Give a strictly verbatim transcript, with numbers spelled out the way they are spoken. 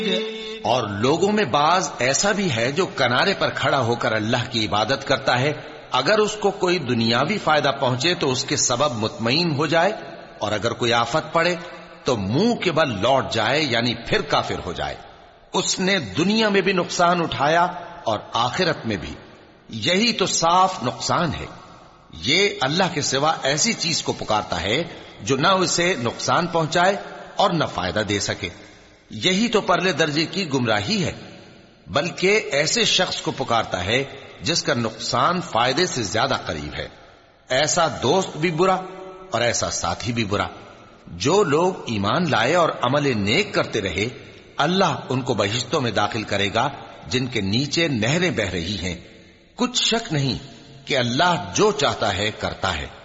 और लोगों में बाज ऐसा भी है जो किनारे पर खड़ा होकर अल्लाह की इबादत करता है, अगर उसको कोई दुनियावी फायदा पहुंचे तो उसके सबब मुतमईन हो जाए, और अगर कोई आफत पड़े तो मुंह के बल लौट जाए, यानी फिर काफिर हो जाए। उसने दुनिया में भी नुकसान उठाया और आखिरत में भी। यही तो साफ नुकसान है। ये अल्लाह के सिवा ऐसी चीज को पुकारता है जो न उसे नुकसान पहुंचाए और न फायदा दे सके। यही तो परले दर्जे की गुमराही है। बल्कि ऐसे शख्स को पुकारता है जिसका नुकसान फायदे से ज्यादा करीब है। ऐसा दोस्त भी बुरा और ऐसा साथी भी बुरा। जो लोग ईमान लाए और अमल नेक करते रहे, अल्लाह उनको बहिश्तों में दाखिल करेगा जिनके नीचे नहरें बह रही हैं। कुछ शक नहीं कि अल्लाह जो चाहता है करता है।